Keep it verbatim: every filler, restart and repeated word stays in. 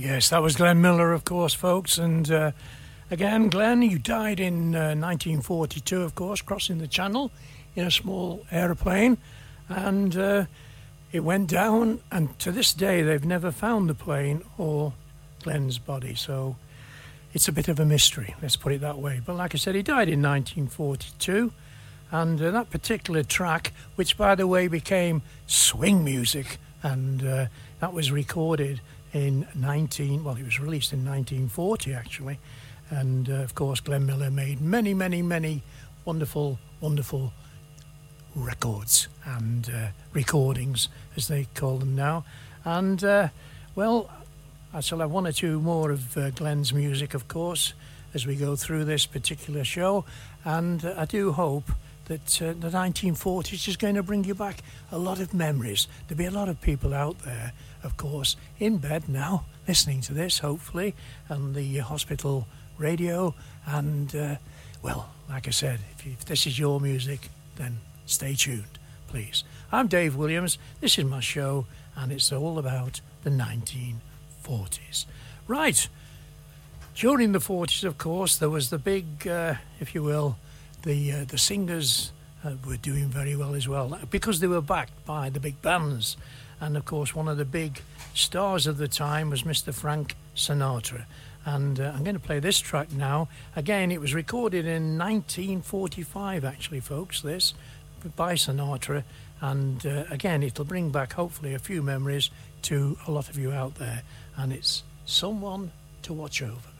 Yes, that was Glenn Miller, of course, folks. And uh, again, Glenn, you died in uh, nineteen forty-two, of course, crossing the Channel in a small aeroplane. And uh, it went down, and to this day, they've never found the plane or Glenn's body. So it's a bit of a mystery, let's put it that way. But like I said, he died in nineteen forty-two. And uh, that particular track, which, by the way, became swing music, and uh, that was recorded in nineteen well it was released in nineteen forty actually, and uh, of course Glenn Miller made many many many wonderful wonderful records and uh, recordings, as they call them now. And uh, well I shall have one or two more of uh, Glenn's music, of course, as we go through this particular show. And uh, I do hope that uh, the nineteen forties is going to bring you back a lot of memories. There'll be a lot of people out there, of course, in bed now, listening to this, hopefully, on the hospital radio. And, uh, well, like I said, if, you, if this is your music, then stay tuned, please. I'm Dave Williams. This is my show, and it's all about the nineteen forties. Right. During the forties, of course, there was the big, uh, if you will, the uh, the singers uh, were doing very well as well, because they were backed by the big bands. And of course, one of the big stars of the time was Mister Frank Sinatra. And uh, I'm going to play this track now. Again, it was recorded in nineteen forty-five, actually, folks, this, by Sinatra. And uh, again, it'll bring back, hopefully, a few memories to a lot of you out there. And it's Someone to Watch Over Me.